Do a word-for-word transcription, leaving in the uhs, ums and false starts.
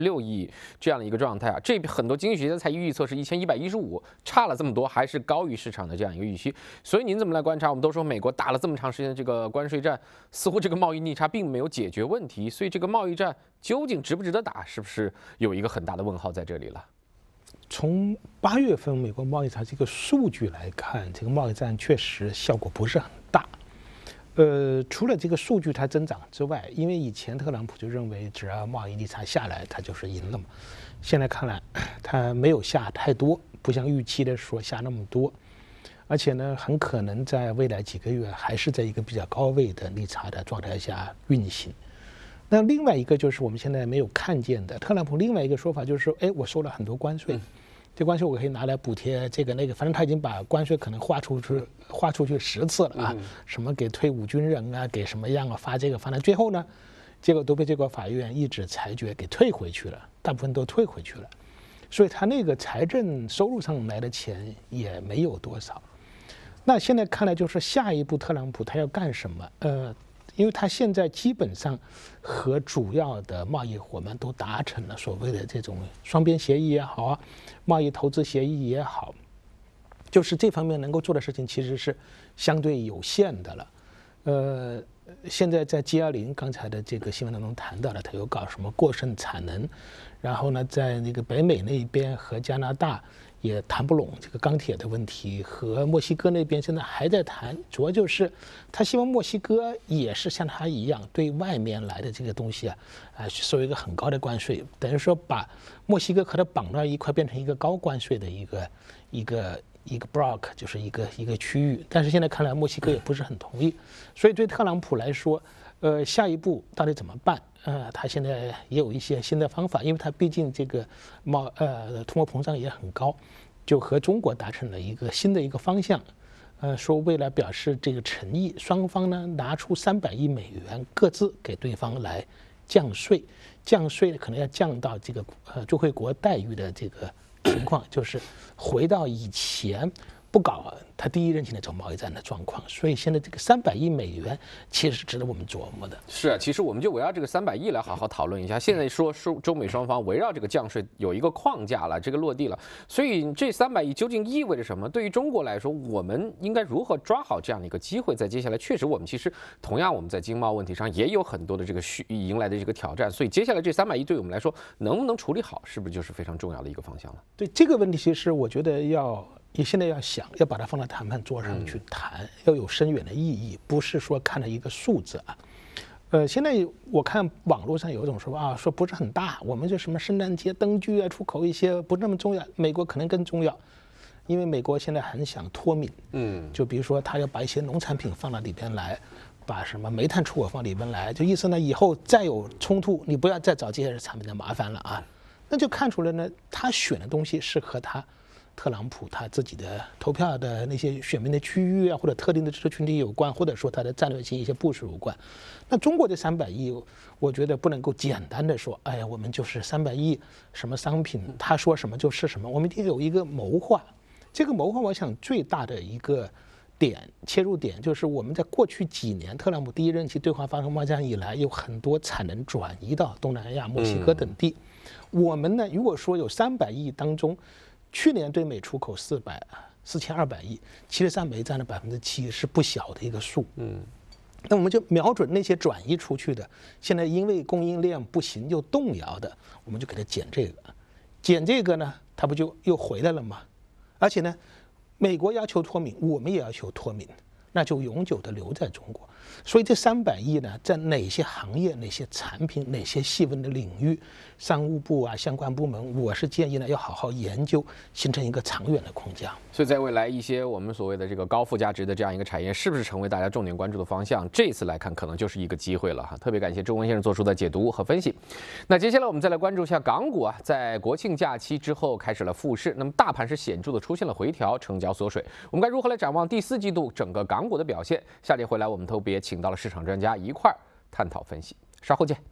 六亿这样的一个状态啊，这很多经济学家才预测是一千一百一十五，差了这么多，还是高于市场的这样一个预期。所以您怎么来观察？我们都说美国打了这么长时间的这个关税战，似乎这个贸易逆差并没有解决问题，所以这个贸易战究竟值不值得打，是不是有一个很大的问号在这里了？ 从八月份美国贸易差这个数据来看，这个贸易战确实效果不是很大。呃，除了这个数据它增长之外，因为以前特朗普就认为只要贸易逆差下来，他就是赢了嘛。现在看来，他没有下太多，不像预期的说下那么多，而且呢，很可能在未来几个月还是在一个比较高位的逆差的状态下运行。那另外一个就是我们现在没有看见的，特朗普另外一个说法就是说，哎，我收了很多关税。这关税我可以拿来补贴这个那个，反正他已经把关税可能划出去划出去十次了啊，什么给退伍军人啊，给什么样啊发这个发那，最后呢，结果都被这个法院一纸裁决给退回去了，大部分都退回去了，所以他那个财政收入上来的钱也没有多少。那现在看来就是下一步特朗普他要干什么？呃。因为他现在基本上和主要的贸易伙伴都达成了所谓的这种双边协议也好啊，贸易投资协议也好，就是这方面能够做的事情其实是相对有限的了。呃，现在在 G 二十 刚才的这个新闻当中谈到了，他有搞什么过剩产能，然后呢，在那个北美那边和加拿大也谈不拢这个钢铁的问题，和墨西哥那边现在还在谈，主要就是他希望墨西哥也是像他一样，对外面来的这个东西啊，啊收一个很高的关税，等于说把墨西哥和它绑到一块，变成一个高关税的一个一个一个 block， 就是一个一个区域。但是现在看来，墨西哥也不是很同意，所以对特朗普来说，呃，下一步到底怎么办？呃，他现在也有一些新的方法，因为他毕竟这个贸呃通货膨胀也很高，就和中国达成了一个新的一个方向，呃，说为了表示这个诚意，双方呢拿出三百亿美元各自给对方来降税，降税可能要降到这个呃最惠国待遇的这个情况，就是回到以前不搞他第一任期的这种贸易战的状况，所以现在这个三百亿美元其实是值得我们琢磨的。 是啊，其实我们就围绕这个三百亿来好好讨论一下。现在说说中美双方围绕这个降税有一个框架了，这个落地了，所以这三百亿究竟意味着什么？对于中国来说，我们应该如何抓好这样的一个机会？在接下来，确实我们其实同样我们在经贸问题上也有很多的这个需迎来的这个挑战，所以接下来这三百亿对我们来说能不能处理好，是不是就是非常重要的一个方向了？ 对这个问题，其实我觉得要。你现在要想要把它放到谈判桌上去谈，要有深远的意义，不是说看了一个数字啊。呃，现在我看网络上有一种说法啊，说不是很大，我们就什么圣诞节灯具啊，出口一些不那么重要，美国可能更重要，因为美国现在很想脱敏，嗯，就比如说他要把一些农产品放到里边来，把什么煤炭出口放里边来，就意思呢，以后再有冲突，你不要再找这些产品的麻烦了啊。那就看出来呢，他选的东西是和他。特朗普他自己的投票的那些选民的区域啊，或者特定的支持群体有关，或者说他的战略性一些部署有关。那中国这三百亿，我觉得不能够简单的说，哎呀，我们就是三百亿什么商品，他说什么就是什么，我们一定有一个谋划。这个谋划，我想最大的一个点切入点就是我们在过去几年，特朗普第一任期对华发生贸易战以来，有很多产能转移到东南亚、墨西哥等地。我们呢，如果说有三百亿当中，去年对美出口四百四千二百亿，其实占美占了百分之七，是不小的一个数。嗯，那我们就瞄准那些转移出去的，现在因为供应链不行又动摇的，我们就给它减这个，减这个呢，它不就又回来了吗？而且呢，美国要求脱敏，我们也要求脱敏，那就永久的留在中国。所以这三百亿呢，在哪些行业、哪些产品、哪些细分的领域，商务部啊相关部门，我是建议呢要好好研究，形成一个长远的框架。 所以在未来一些我们所谓的这个高附加值的这样一个产业，是不是成为大家重点关注的方向？这次来看，可能就是一个机会了哈。特别感谢周文先生做出的解读和分析。那接下来我们再来关注一下港股啊，在国庆假期之后开始了复市，那么大盘是显著的出现了回调，成交缩水。我们该如何来展望第四季度整个港股的表现？下节回来我们特别请到了市场专家一块儿探讨分析，稍后见。